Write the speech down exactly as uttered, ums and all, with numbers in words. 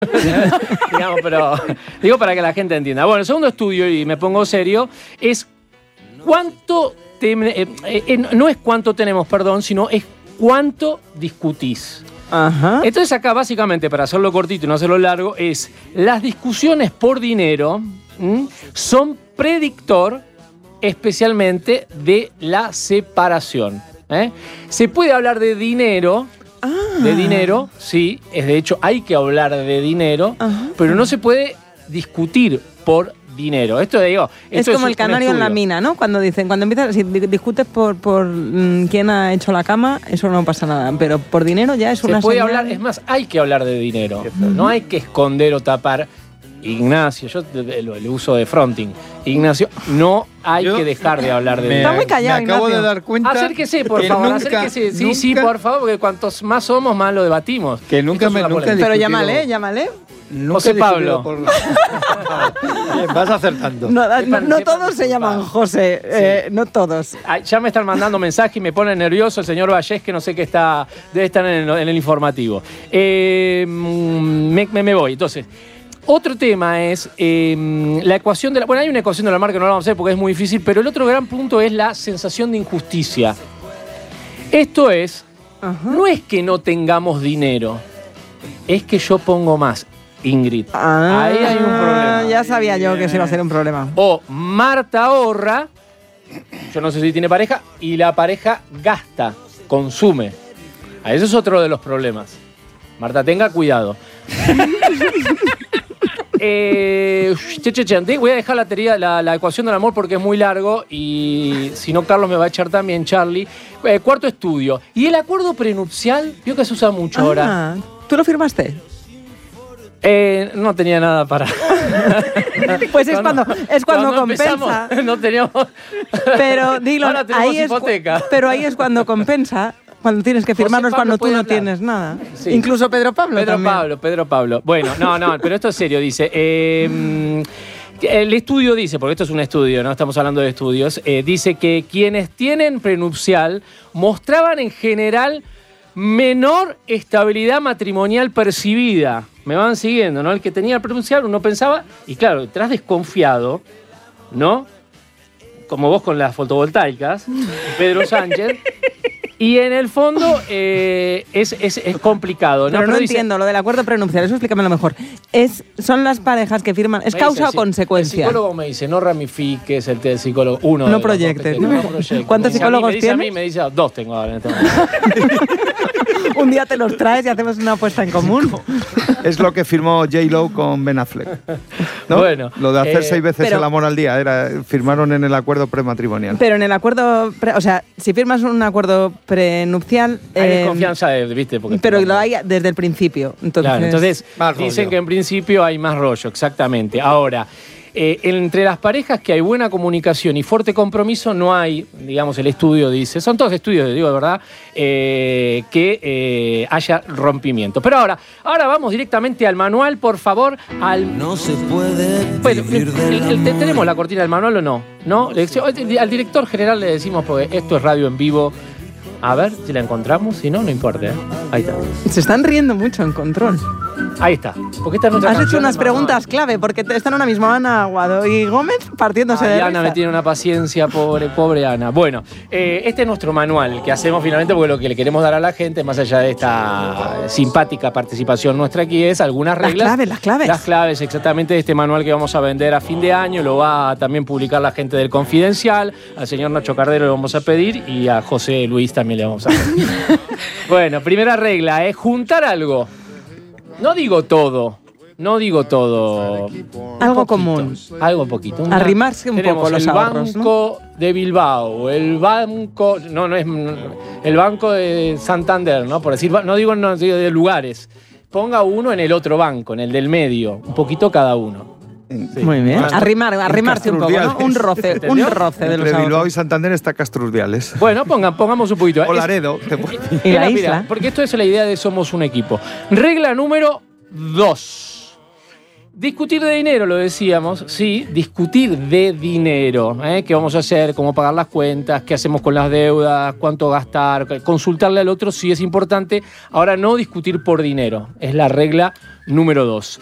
Digamos, pero digo para que la gente entienda. Bueno, el segundo estudio, y me pongo serio, es cuánto... Te, eh, eh, no es cuánto tenemos, perdón, sino es cuánto discutís. Ajá. Entonces acá, básicamente, para hacerlo cortito y no hacerlo largo, es las discusiones por dinero ¿m? son predictor especialmente de la separación. ¿eh? Se puede hablar de dinero, ah. de dinero, sí, es de hecho hay que hablar de dinero, Ajá. pero no se puede discutir por dinero. Esto digo, esto es como es el canario en la mina, ¿no? Cuando dicen, cuando empiezas, si discutes por, por mmm, quién ha hecho la cama, eso no pasa nada. Pero por dinero ya es se una puede señal... hablar, es más, hay que hablar de dinero. Uh-huh. No hay que esconder o tapar. Ignacio, yo el uso de fronting. Ignacio, no hay yo que dejar de hablar de dinero. Está muy callado, me acabo Ignacio. de dar cuenta. Acérquese, por favor, nunca, acérquese. Sí, nunca, sí, por favor, porque cuantos más somos, más lo debatimos. Que nunca me nunca Pero llámale, llámale. José Pablo. Por... Vas acertando. No, no, no todos se llaman José, sí. eh, no todos. Ay, ya me están mandando mensajes y me pone nervioso el señor Vallés, que no sé qué está, debe estar en el, en el informativo. Eh, me, me, me voy, entonces. Otro tema es eh, la ecuación de la... Bueno, hay una ecuación de la mar que no la vamos a hacer porque es muy difícil, pero el otro gran punto es la sensación de injusticia. Esto es, Ajá. no es que no tengamos dinero, es que yo pongo más. Ingrid. Ah, ahí hay un problema. Ya sabía yo que se iba a ser un problema. O Marta ahorra, yo no sé si tiene pareja, y la pareja gasta, consume. A eso es otro de los problemas. Marta, tenga cuidado. eh, che, che, che, voy a dejar la, teoría, la, la ecuación del amor porque es muy largo y si no Carlos me va a echar también, Charlie. Eh, cuarto estudio. Y el acuerdo prenupcial, veo que se usa mucho ah, ahora. ¿Tú lo firmaste? Eh, no tenía nada para... Pues es cuando, cuando, es cuando, cuando compensa. No teníamos... Pero dilo, ahora tenemos ahí hipoteca. Es, pero ahí es cuando compensa, cuando tienes que firmarnos cuando tú no hablar. tienes nada. Sí. Incluso Pedro Pablo Pedro también. Pablo, Pedro Pablo. Bueno, no, no, pero esto es serio, dice... Eh, el estudio dice, porque esto es un estudio, no estamos hablando de estudios, eh, dice que quienes tienen prenupcial mostraban en general menor estabilidad matrimonial percibida. Me van siguiendo, ¿no? El que tenía el prenupcial, uno pensaba, y claro, estás desconfiado, ¿no? Como vos con las fotovoltaicas, Pedro Sánchez. Y en el fondo eh, es, es, es complicado, ¿no? Pero no Pero dice, entiendo lo del acuerdo prenupcial, eso explícamelo mejor. Es, ¿Son las parejas que firman? ¿Es causa dice, o consecuencia? El psicólogo me dice, no ramifiques el, el psicólogo. Uno. No proyectes, ¿no? no proyectes. ¿Cuántos psicólogos tienes? tienes? A mí me dice, dos tengo ahora en este momento. Un día te los traes y hacemos una apuesta en común. Es lo que firmó J-Lo con Ben Affleck, ¿no? Bueno. Lo de hacer eh, seis veces pero, el amor al día, era, firmaron en el acuerdo prematrimonial. Pero en el acuerdo, pre, o sea, si firmas un acuerdo prenupcial... Hay eh, desconfianza, ¿viste? Porque pero lo hay desde el principio. Entonces, claro, entonces más dicen rollo. que en principio hay más rollo, exactamente. Ahora... Eh, entre las parejas que hay buena comunicación y fuerte compromiso no hay, digamos, el estudio dice, son todos estudios, digo de verdad, eh, que eh, haya rompimiento. Pero ahora, ahora vamos directamente al manual, por favor, al... No se puede bueno, vivir del el, el, ¿tenemos la cortina del manual o no? ¿No? Al director general le decimos, porque esto es radio en vivo. A ver si la encontramos, si no, no importa. ¿eh? Ahí está. Se están riendo mucho en control. Ahí está. Porque esta es nuestra Has hecho canción unas del preguntas manual. clave, porque están ahora mismo Ana Aguado y Gómez partiéndose Ay, de Ana risa. me tiene una paciencia, pobre, pobre Ana. Bueno, eh, este es nuestro manual que hacemos finalmente porque lo que le queremos dar a la gente, más allá de esta simpática participación nuestra aquí, es algunas reglas. Las claves, las claves. Las claves, exactamente, de este manual que vamos a vender a fin de año. Lo va a también publicar la gente del Confidencial. Al señor Nacho Cardero le vamos a pedir y a José Luis también le vamos a pedir. Bueno, primera regla es juntar algo. No digo todo. No digo todo. Algo poquito, común. Algo poquito. Una, Arrimarse un tenemos poco los el ahorros, Banco ¿no? de Bilbao, el Banco... No, no es... El Banco de Santander, ¿no? Por decir... No digo, no digo de lugares. Ponga uno en el otro banco, en el del medio. Un poquito cada uno. Sí. Muy bien. Bueno, Arrimar, arrimarse un poco, ¿no? Un roce, un roce de los Entre Bilbao ahorros. y Santander está Castrurdiales. Bueno, pongan, pongamos un poquito. O Es- Laredo. te puede- Y la Mira, isla. mira, porque esto es la idea de somos un equipo. Regla número dos. Discutir de dinero, lo decíamos, sí, discutir de dinero, ¿eh? ¿Qué vamos a hacer? ¿Cómo pagar las cuentas? ¿Qué hacemos con las deudas? ¿Cuánto gastar? Consultarle al otro sí es importante. Ahora no discutir por dinero, es la regla número dos.